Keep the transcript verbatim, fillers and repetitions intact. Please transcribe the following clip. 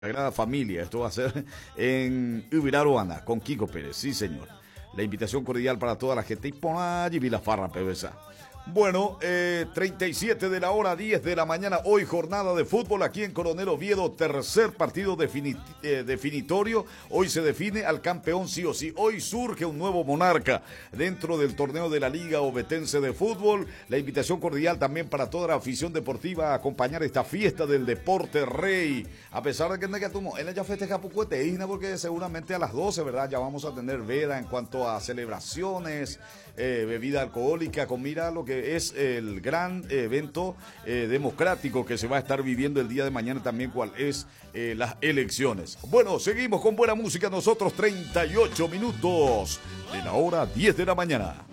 Sagrada Familia. Esto va a ser en Ubiraruana, con Kiko Pérez. Sí, señor. La invitación cordial para toda la gente. Y por allí vi la farra, P B S. Bueno, eh, treinta y siete de la hora, diez de la mañana. Hoy jornada de fútbol aquí en Coronel Oviedo. Tercer partido defini eh, definitorio. Hoy se define al campeón sí o sí. Hoy surge un nuevo monarca dentro del torneo de la Liga Ovetense de Fútbol. La invitación cordial también para toda la afición deportiva a acompañar esta fiesta del deporte rey. A pesar de que él ya festeja poco de porque seguramente a las doce, ¿verdad? Ya vamos a tener veda en cuanto a celebraciones, eh, bebida alcohólica, con mira lo que es el gran evento eh, democrático que se va a estar viviendo el día de mañana también, cuál es eh, las elecciones. Bueno, seguimos con buena música nosotros, treinta y ocho minutos de la hora diez de la mañana.